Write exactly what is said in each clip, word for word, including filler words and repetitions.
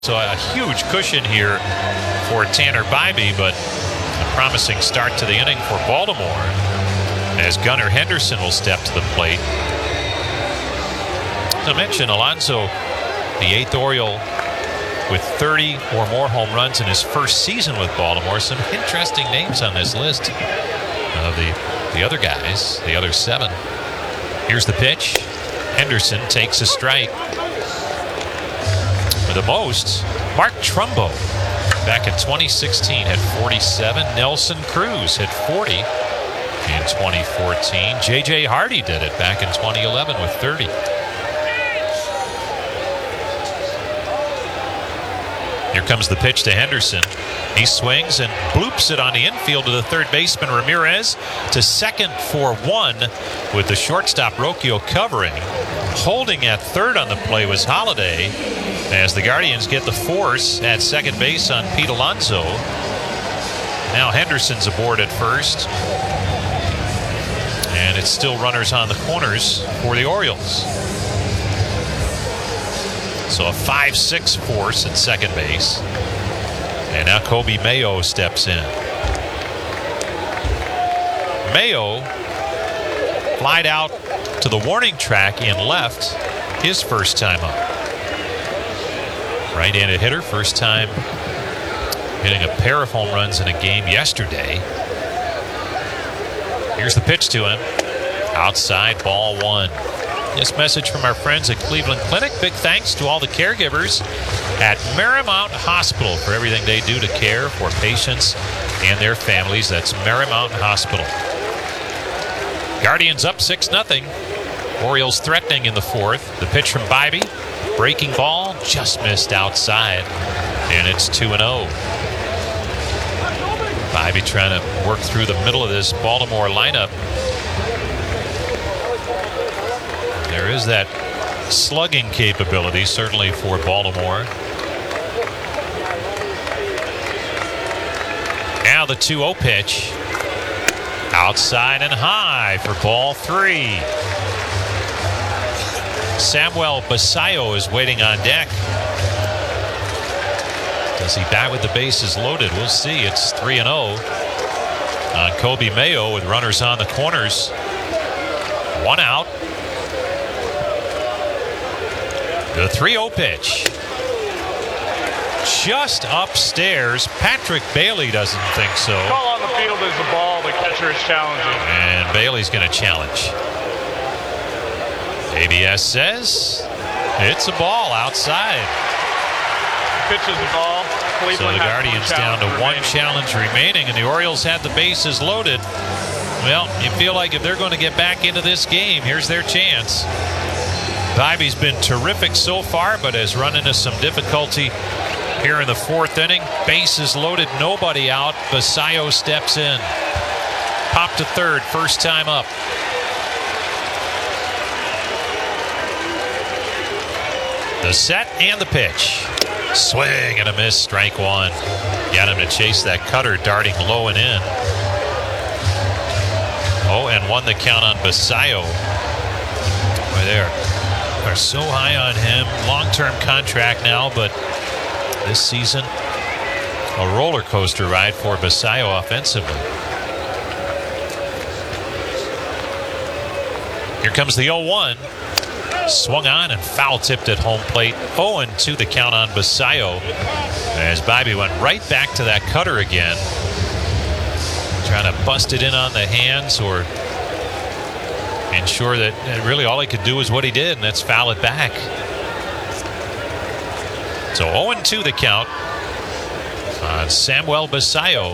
So a huge cushion here for Tanner Bibee, but a promising start to the inning for Baltimore as Gunnar Henderson will step to the plate. As I mentioned, Alonso, the eighth Oriole with thirty or more home runs in his first season with Baltimore. Some interesting names on this list of the, the other guys, the other seven. Here's the pitch. Henderson takes a strike. For the most, Mark Trumbo back in twenty sixteen had forty-seven. Nelson Cruz had forty in twenty fourteen. J J Hardy did it back in twenty eleven with thirty. Here comes the pitch to Henderson. He swings and bloops it on the infield to the third baseman Ramirez. To second for one with the shortstop Rocchio covering. Holding at third on the play was Holiday as the Guardians get the force at second base on Pete Alonso. Now Henderson's aboard at first. And it's still runners on the corners for the Orioles. So a five six force at second base. And now Coby Mayo steps in. Mayo flied out to the warning track in left his first time up. Right-handed hitter, first time hitting a pair of home runs in a game yesterday. Here's the pitch to him. Outside, ball one. This message from our friends at Cleveland Clinic. Big thanks to all the caregivers at Marymount Hospital for everything they do to care for patients and their families. That's Marymount Hospital. Guardians up six nothing. Orioles threatening in the fourth. The pitch from Bibee. Breaking ball just missed outside. And it's two and oh. Bibee trying to work through the middle of this Baltimore lineup. There is that slugging capability, certainly for Baltimore. Now the two oh pitch. Outside and high for ball three. Samuel Basallo is waiting on deck. Does he bat with the bases loaded? We'll see. It's three and oh on Coby Mayo with runners on the corners. One out. The three oh pitch. Just upstairs. Patrick Bailey doesn't think so. Call on the field is the ball. The catcher is challenging. And Bailey's going to challenge. A B S says it's a ball outside. Pitches the ball. Cleveland so the Guardians down to remaining. one challenge remaining, and the Orioles had the bases loaded. Well, you feel like if they're going to get back into this game, here's their chance. Bibee's been terrific so far, but has run into some difficulty here in the fourth inning. Bases loaded, nobody out. Basallo steps in. Pop to third, first time up. The set and the pitch. Swing and a miss, strike one. Got him to chase that cutter darting low and in. Oh, and won the count on Basallo. Right there. Are so high on him. Long-term contract now, but this season a roller coaster ride for Basallo offensively. Here comes the oh one. Swung on and foul tipped at home plate. oh and two the count on Basallo as Bibee went right back to that cutter again. Trying to bust it in on the hands or ensure that really all he could do is what he did, and that's foul it back. So oh and two the count on Samuel Basallo.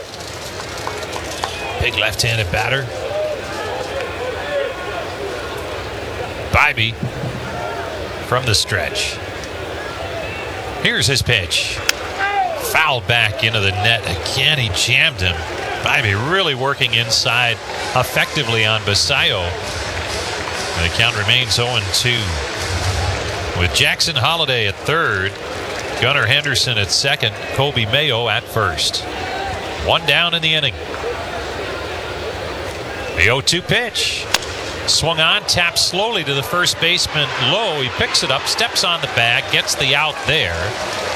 Big left-handed batter. Bibee from the stretch. Here's his pitch. Foul back into the net. Again, he jammed him. Bibee really working inside effectively on Basallo. The count remains oh and two. With Jackson Holiday at third, Gunnar Henderson at second, Coby Mayo at first. One down in the inning. The oh two pitch. Swung on, taps slowly to the first baseman low. He picks it up, steps on the bag, gets the out there.